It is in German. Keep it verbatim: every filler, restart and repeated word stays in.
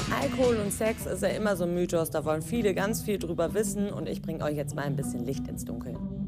Alkohol und Sex ist ja immer so ein Mythos, da wollen viele ganz viel drüber wissen und ich bringe euch jetzt mal ein bisschen Licht ins Dunkeln.